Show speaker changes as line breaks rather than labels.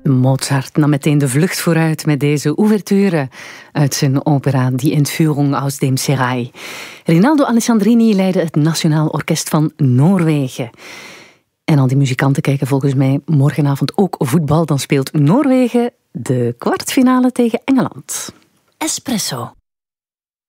Mozart nam meteen de vlucht vooruit met deze ouverture uit zijn opera Die Entführung aus dem Serail. Rinaldo Alessandrini leidde het Nationaal Orkest van Noorwegen. En al die muzikanten kijken volgens mij morgenavond ook voetbal. Dan speelt Noorwegen de kwartfinale tegen Engeland.
Espresso.